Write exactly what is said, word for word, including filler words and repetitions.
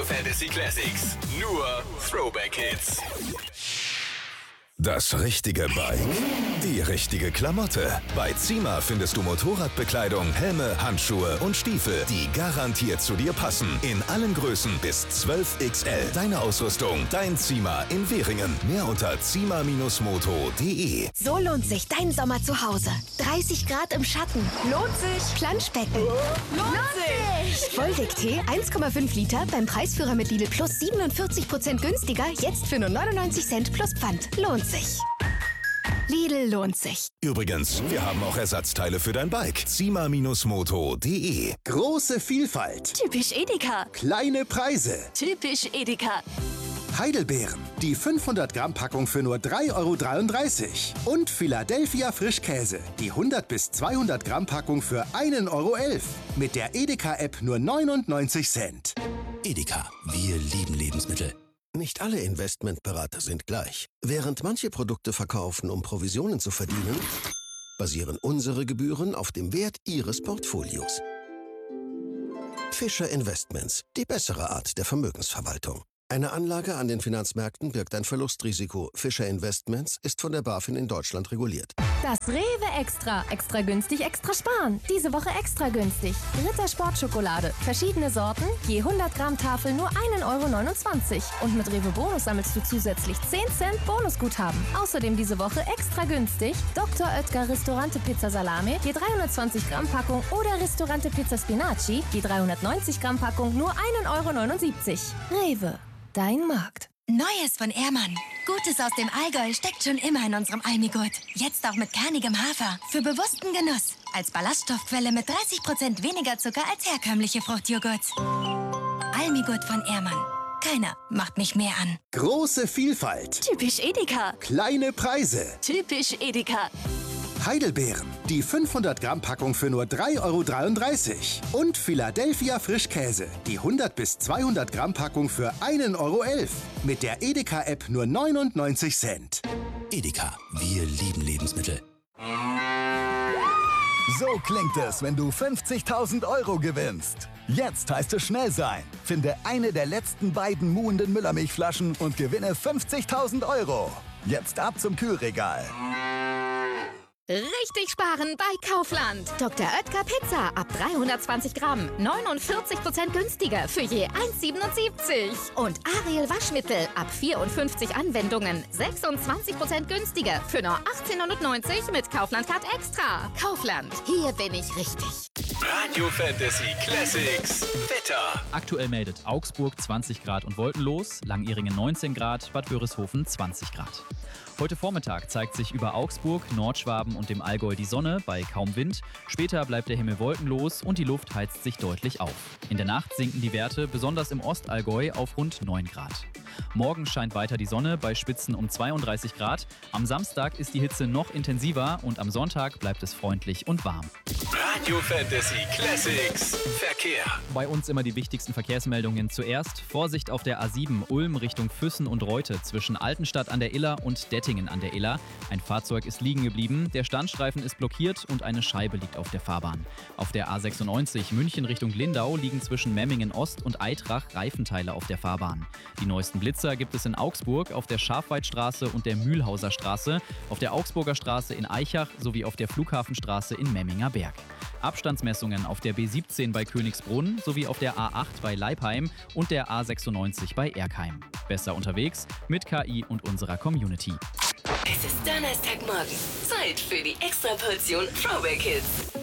Radio Fantasy Classics. Nur Throwback Hits. Das richtige Bike, die richtige Klamotte. Bei Zima findest du Motorradbekleidung, Helme, Handschuhe und Stiefel, die garantiert zu dir passen. In allen Größen bis zwölf X L. Deine Ausrüstung, dein Zima in Währingen. Mehr unter zima Bindestrich moto punkt de. So lohnt sich dein Sommer zu Hause. dreißig Grad im Schatten. Lohnt sich. Planschbecken. Oh, lohnt, lohnt sich. Volvic-Tee eins Komma fünf Liter beim Preisführer mit Lidl Plus siebenundvierzig Prozent günstiger. Jetzt für nur neunundneunzig Cent plus Pfand. Lohnt sich. Lidl lohnt sich. Übrigens, wir haben auch Ersatzteile für dein Bike. zima Bindestrich moto punkt de. Große Vielfalt. Typisch Edeka. Kleine Preise. Typisch Edeka. Heidelbeeren. Die fünfhundert Gramm Packung für nur drei Euro dreiunddreißig. Und Philadelphia Frischkäse. Die hundert bis zweihundert Gramm Packung für ein Euro elf. Mit der Edeka-App nur neunundneunzig Cent. Edeka. Wir lieben Lebensmittel. Nicht alle Investmentberater sind gleich. Während manche Produkte verkaufen, um Provisionen zu verdienen, basieren unsere Gebühren auf dem Wert Ihres Portfolios. Fischer Investments, die bessere Art der Vermögensverwaltung. Eine Anlage an den Finanzmärkten birgt ein Verlustrisiko. Fischer Investments ist von der BaFin in Deutschland reguliert. Das Rewe Extra. Extra günstig, extra sparen. Diese Woche extra günstig. Ritter Sportschokolade. Verschiedene Sorten, je hundert Gramm Tafel nur ein Euro neunundzwanzig. Und mit Rewe Bonus sammelst du zusätzlich zehn Cent Bonusguthaben. Außerdem diese Woche extra günstig Doktor Oetker Ristorante Pizza Salame, je dreihundertzwanzig Gramm Packung oder Ristorante Pizza Spinaci, je dreihundertneunzig Gramm Packung nur ein Euro neunundsiebzig. Rewe. Dein Markt. Neues von Ehrmann. Gutes aus dem Allgäu steckt schon immer in unserem Almigurt. Jetzt auch mit kernigem Hafer. Für bewussten Genuss. Als Ballaststoffquelle mit dreißig Prozent weniger Zucker als herkömmliche Fruchtjoghurts. Almigurt von Ehrmann. Keiner macht mich mehr an. Große Vielfalt. Typisch Edeka. Kleine Preise. Typisch Edeka. Heidelbeeren. Die fünfhundert Gramm Packung für nur drei Euro dreiunddreißig. Und Philadelphia Frischkäse. Die hundert bis zweihundert Gramm Packung für ein Euro elf. Mit der Edeka-App nur neunundneunzig Cent. Edeka. Wir lieben Lebensmittel. So klingt es, wenn du fünfzigtausend Euro gewinnst. Jetzt heißt es schnell sein. Finde eine der letzten beiden muhenden Müllermilchflaschen und gewinne fünfzigtausend Euro. Jetzt ab zum Kühlregal. Richtig sparen bei Kaufland. Doktor Oetker Pizza ab dreihundertzwanzig Gramm. neunundvierzig Prozent günstiger für je eins Euro siebenundsiebzig. Und Ariel Waschmittel ab vierundfünfzig Anwendungen. sechsundzwanzig Prozent günstiger für nur achtzehn Euro neunundneunzig mit Kaufland Card Extra. Kaufland, hier bin ich richtig. Radio Fantasy Classics. Wetter. Aktuell meldet Augsburg zwanzig Grad und wolkenlos, Langiringen neunzehn Grad, Bad Wörishofen zwanzig Grad. Heute Vormittag zeigt sich über Augsburg, Nordschwaben und dem Allgäu die Sonne bei kaum Wind. Später bleibt der Himmel wolkenlos und die Luft heizt sich deutlich auf. In der Nacht sinken die Werte, besonders im Ostallgäu, auf rund neun Grad. Morgen scheint weiter die Sonne bei Spitzen um zweiunddreißig Grad. Am Samstag ist die Hitze noch intensiver und am Sonntag bleibt es freundlich und warm. Radio Fantasy Classics. Verkehr. Bei uns immer die wichtigsten Verkehrsmeldungen zuerst. Vorsicht auf der A sieben Ulm Richtung Füssen und Reute zwischen Altenstadt an der Iller und Dettingen an der Iller. Ein Fahrzeug ist liegen geblieben, der Standstreifen ist blockiert und eine Scheibe liegt auf der Fahrbahn. Auf der A sechsundneunzig München Richtung Lindau liegen zwischen Memmingen Ost und Eitrach Reifenteile auf der Fahrbahn. Die neuesten Blitzer gibt es in Augsburg auf der Schafweidstraße und der Mühlhauser Straße, auf der Augsburger Straße in Aichach sowie auf der Flughafenstraße in Memminger Berg. Abstandsmessungen auf der B siebzehn bei Königsbrunn sowie auf der A acht bei Leipheim und der A sechsundneunzig bei Erkheim. Besser unterwegs mit K I und unserer Community. Es ist Donnerstagmorgen. Zeit für die Extraportion Throwback Hits.